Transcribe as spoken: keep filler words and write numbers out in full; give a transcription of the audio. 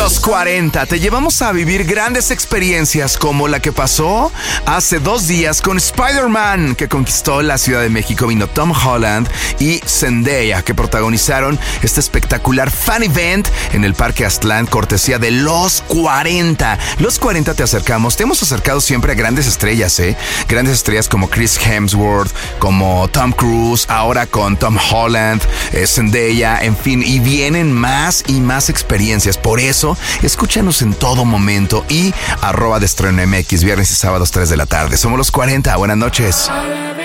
Los cuarenta, te llevamos a vivir grandes experiencias como la que pasó hace dos días con Spider-Man, que conquistó la Ciudad de México. Vino Tom Holland y Zendaya, que protagonizaron este espectacular fan event en el Parque Aztlán, cortesía de Los cuarenta. Los cuarenta te acercamos, te hemos acercado siempre a grandes estrellas, ¿eh? Grandes estrellas como Chris Hemsworth, como Tom Cruise, ahora con Tom Holland, eh, Zendaya, en fin, y vienen más y más experiencias. Por eso, escúchanos en todo momento y arroba de Estreno M X, viernes y sábados tres de la tarde. Somos Los cuarenta, buenas noches.